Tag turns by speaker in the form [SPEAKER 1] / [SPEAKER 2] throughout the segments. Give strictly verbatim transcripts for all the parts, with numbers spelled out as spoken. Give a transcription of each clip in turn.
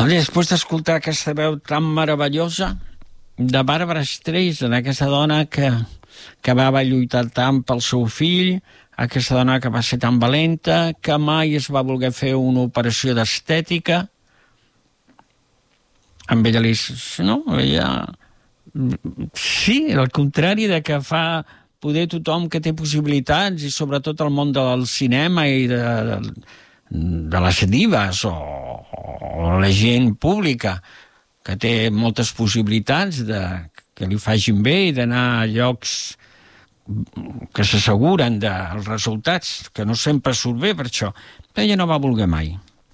[SPEAKER 1] Després d'escoltar aquesta veu tan meravellosa de Barbra Streisand, aquesta dona que, que va lluitar tant pel seu fill, aquesta dona que va ser tan valenta, que mai es va voler fer una operació d'estètica, amb ella li... No, ella... Sí, al contrari de que fa poder tothom que té possibilitats, i sobretot el món del cinema i de... de les divas o, o la gent pública que té moltes possibilitats de, que li facin bé i d'anar a llocs que s'asseguren dels resultats, que no sempre surt bé per això, però ella no va voler mai.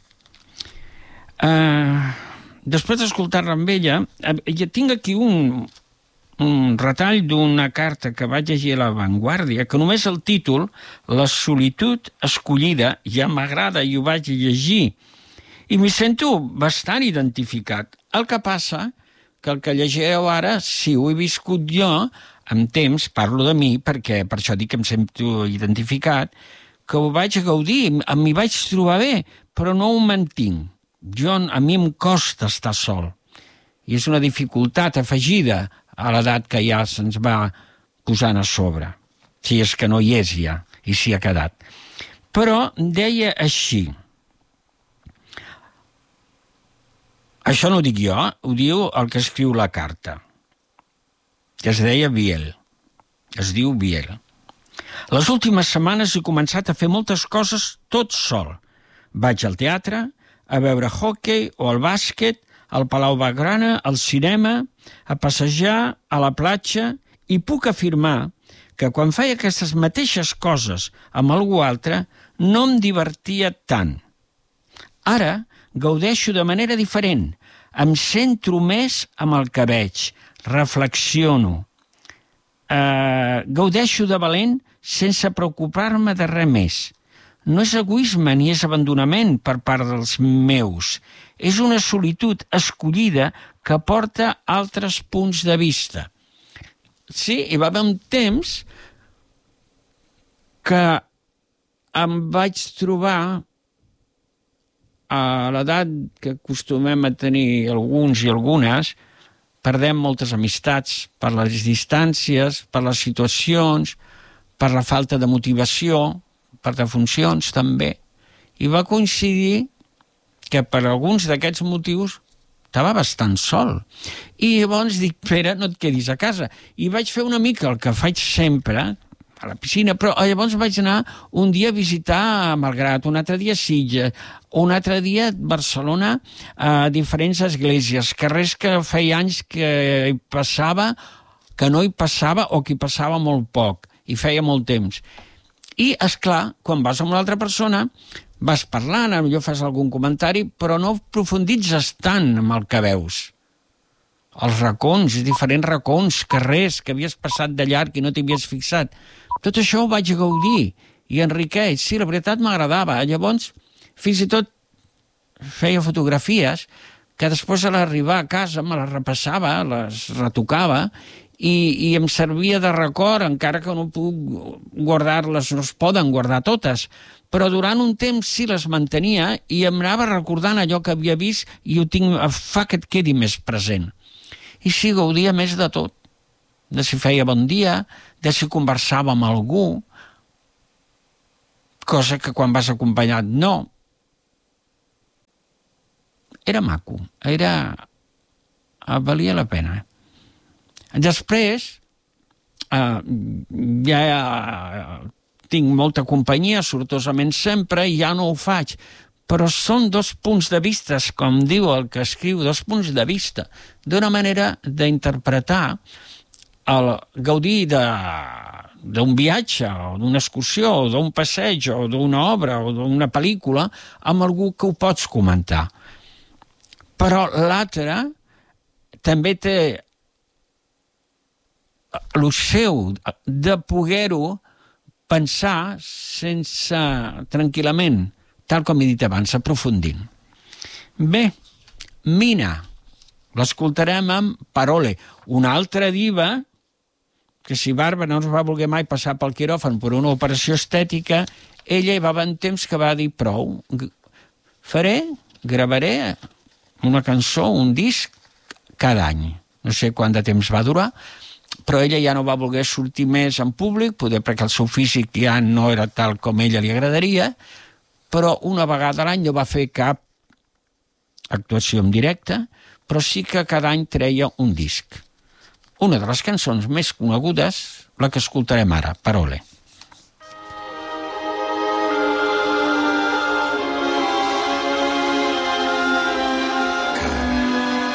[SPEAKER 1] Uh, després d'escoltar-la amb ella, ja tinc aquí un, un retall d'una carta que vaig llegir a La Vanguardia, que només el títol, La solitud escollida, ja m'agrada i ho vaig llegir. I m'hi sento bastant identificat. El que passa que el que llegireu ara, si ho he viscut jo, amb temps, parlo de mi, perquè per això dic que em sento identificat, que ho vaig gaudir, m'hi vaig trobar bé, però no ho mantinc. Jo, a mi em costa estar sol. I és una dificultat afegida a l'edat que ja se'ns va posant a sobre. Si és que no hi és ja, i s'hi ha quedat. Però deia així. Això no ho dic jo, ho diu el que escriu la carta, que es deia Biel. Es diu Biel. Les últimes setmanes he començat a fer moltes coses tot sol. Vaig al teatre, a veure hoquei o al bàsquet, al Palau Blaugrana, al cinema, a passejar, a la platja, i puc afirmar que quan feia aquestes mateixes coses amb algú altre no em divertia tant. Ara gaudeixo de manera diferent, em centro més amb el que veig, reflexiono, eh, gaudeixo de valent sense preocupar-me de res més. No és egoisme ni és abandonament per part dels meus. És una solitud escollida que porta altres punts de vista. Sí, hi va haver un temps que em vaig trobar a l'edat que acostumem a tenir alguns i algunes, perdem moltes amistats per les distàncies, per les situacions, per la falta de motivació, per defuncions també, i va coincidir que per alguns d'aquests motius estava bastant sol. I llavors dic, Pere, no et quedis a casa. I vaig fer una mica el que faig sempre, a la piscina, però llavors vaig anar un dia a visitar Malgrat, un altre dia Sitges, un altre dia Barcelona, a diferents esglésies, carrers que feia anys que hi passava, que no hi passava o que hi passava molt poc, i feia molt temps. I, esclar, quan vas amb una altra persona, vas parlant, potser fas algun comentari, però no profunditzes tant amb el que veus. Els racons, diferents racons, carrers que havies passat de llarg i no t'hi havies fixat. Tot això ho vaig gaudir i enriqueix. Sí, la veritat m'agradava. Llavors, fins i tot feia fotografies que després a l'arribar a casa me les repassava, les retocava i, i em servia de record, encara que no puc guardar-les, no es poden guardar totes, però durant un temps sí les mantenia i em anava recordant allò que havia vist i ho tinc, fa que et quedi més present. I sí, gaudia més de tot, de si feia bon dia, de si conversava amb algú, cosa que quan vas acompanyat no. Era maco, era... valia la pena. Després, eh, ja tinc molta companyia, sortosament sempre, i ja no ho faig, però són dos punts de vista, com diu el que escriu, dos punts de vista, d'una manera d'interpretar el gaudir de, d'un viatge, o d'una excursió, o d'un passeig, o d'una obra, o d'una pel·lícula, amb algú que ho pots comentar. Però l'altre també té el seu de poder-ho pensar sense, tranquil·lament, tal com he dit abans, aprofundint. Bé, Mina, l'escoltarem amb Parole, una altra diva que si Barba no ens va voler mai passar pel quiròfan per una operació estètica, ella hi va haver un temps que va dir prou. Faré, gravaré una cançó, un disc, cada any. No sé quant de temps va durar, però ella ja no va voler sortir més en públic, poder perquè el seu físic ja no era tal com ella li agradaria, però una vegada a l'any no va fer cap actuació en directe, però sí que cada any treia un disc. Una de les cançons més conegudes, la que escoltarem ara, Parole.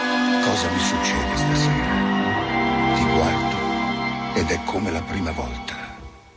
[SPEAKER 2] Cosa mi succede stasera? Ti guardo ed è come la prima volta.